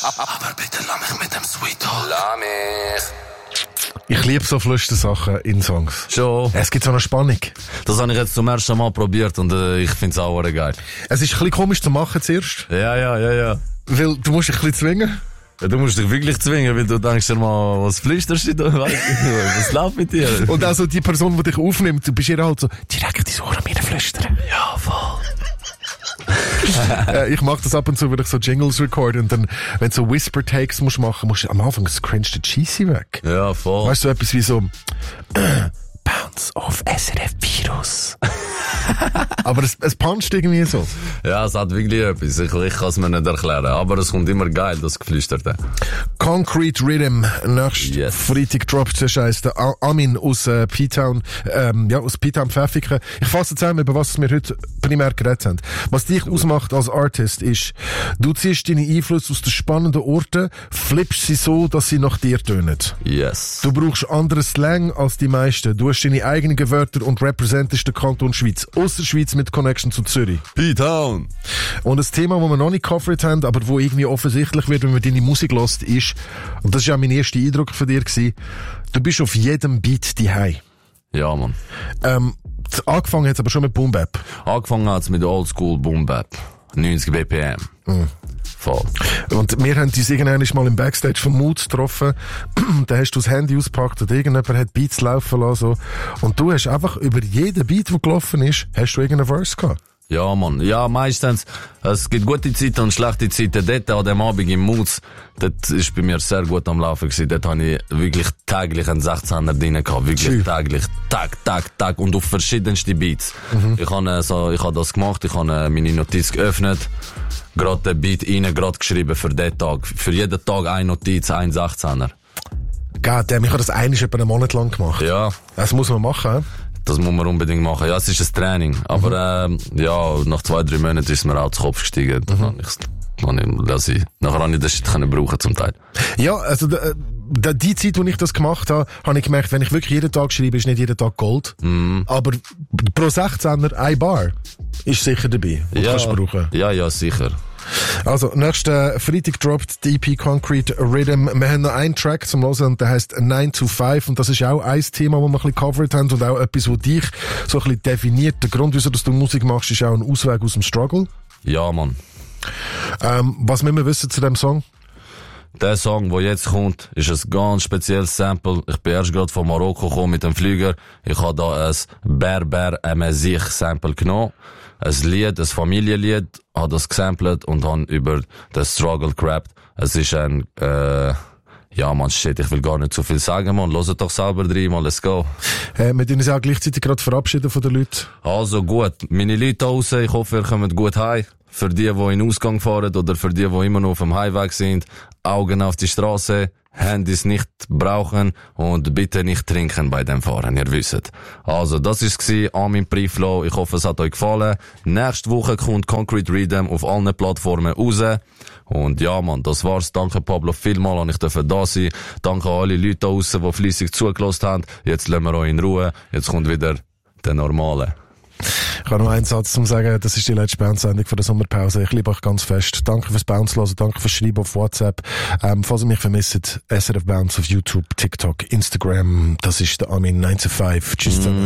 Aber bitte lass mich mit dem Sweet Talk. Lass mich. Ich liebe so Flüstersachen in Songs. Schon. Es gibt so eine Spannung. Das habe ich jetzt zum ersten Mal probiert und ich finde es auch geil. Es ist ein bisschen komisch zu machen zuerst. Ja. Weil du musst dich ein bisschen zwingen. Ja, du musst dich wirklich zwingen, weil du denkst dir mal, was flüsterst du da? Was läuft mit dir? Und also die Person, die dich aufnimmt, du bist ihr halt so direkt ins Ohr an mir flüstern. Ja, voll. Ich mache das ab und zu, wenn ich so Jingles recorde und dann, wenn du so Whisper-Takes musst machen, musst du am Anfang das cringe den Cheesy weg. Ja, voll. Weißt du, so etwas wie so Bounce auf SRF-Virus. Aber es puncht irgendwie so. Ja, es hat wirklich etwas. Ich kann es mir nicht erklären. Aber es kommt immer geil, das Geflüsterte. Concrete Rhythm. Nächsten Freitag droppt der Scheiß. Der Amin aus P-Town, aus P-Town Pfäffiken. Ich fasse zusammen, über was wir heute primär geredet haben. Was dich ausmacht als Artist ist, du ziehst deine Einflüsse aus den spannenden Orten, flippst sie so, dass sie nach dir tönen. Yes. Du brauchst anderen Slang als die meisten. Du hast deine eigenen Wörter und representest den Kanton Schweiz. Ausser Schweiz mit Connection zu Zürich. P-Town. Und das Thema, das wir noch nicht covered haben, aber wo irgendwie offensichtlich wird, wenn man deine Musik hört, ist, und das war ja mein erster Eindruck von dir gewesen, du bist auf jedem Beat daheim. Ja, Mann. Angefangen hat es aber schon mit Boom Bap. Angefangen hat es mit Oldschool Boom Bap. 90 BPM. Voll. Und wir haben uns irgendwann mal im Backstage vom Mood getroffen. Da hast du das Handy ausgepackt und irgendjemand hat Beats laufen lassen. So. Und du hast einfach über jeden Beat, der gelaufen ist, hast du irgendeinen Verse gehabt. Ja, Mann. Ja, meistens. Es gibt gute Zeiten und schlechte Zeiten. Dort an dem Abend im Moods, das ist bei mir sehr gut am Laufen gewesen. Dort habe ich wirklich täglich einen 16er drin gehabt. Wirklich täglich. Tag. Und auf verschiedenste Beats. Ich habe das gemacht. Ich habe meine Notiz geöffnet. Gerade den Beat rein, gerade geschrieben für den Tag. Für jeden Tag eine Notiz, ein 16er. Goddamn, ich habe das etwa einen Monat lang gemacht. Ja. Das muss man machen. Das muss man unbedingt machen. Ja, es ist ein Training. Aber nach 2-3 Monaten ist mir auch zu Kopf gestiegen. Nachher habe ich das Shit brauchen zum Teil. Ja, also die Zeit, wo ich das gemacht habe, habe ich gemerkt, wenn ich wirklich jeden Tag schreibe, ist nicht jeden Tag Gold. Aber pro 16er ein Bar ist sicher dabei. Und kannst du brauchen. Ja, sicher. Also, nächsten Freitag droppt die EP Concrete Rhythm. Wir haben noch einen Track zum Hören und der heisst 9 to 5 und das ist auch ein Thema, das wir ein bisschen covered haben und auch etwas, das dich so ein bisschen definiert. Der Grund, wieso du Musik machst, ist auch ein Ausweg aus dem Struggle. Ja, Mann. Was müssen wir wissen zu dem Song? Der Song, der jetzt kommt, ist ein ganz spezielles Sample. Ich bin erst gerade von Marokko gekommen mit dem Flüger. Ich habe da ein Berber Amazigh Sample genommen. Ein Lied, ein Familienlied, habe das gesampelt und habe über den Struggle gerappt. Es ist ein, shit, ich will gar nicht zu viel sagen, man. Hört doch selber rein, mal, let's go. Wir tun uns auch gleichzeitig gerade verabschieden von den Leuten. Also gut, meine Leute draussen, ich hoffe, ihr kommt gut heim. Für die in den Ausgang fahren oder für die immer noch auf dem Highway sind, Augen auf die Straße, Handys nicht brauchen und bitte nicht trinken bei dem Fahren, ihr wisst. Also, das war's Armin Priflow. Ich hoffe, es hat euch gefallen. Nächste Woche kommt Concrete Rhythm auf allen Plattformen raus. Und ja, Mann, das war's. Danke, Pablo, vielmal, ich durfte da sein. Danke an alle Leute da draussen, die fleissig zugelassen haben. Jetzt lassen wir euch in Ruhe. Jetzt kommt wieder der Normale. Ich habe noch einen Satz zum sagen, das ist die letzte Bounce-Sendung von der Sommerpause. Ich liebe euch ganz fest. Danke fürs Bounce hören, danke fürs Schreiben auf WhatsApp. Falls ihr mich vermisst, SRF Bounce auf YouTube, TikTok, Instagram. Das ist der Armin 9 to 5. Tschüss zusammen.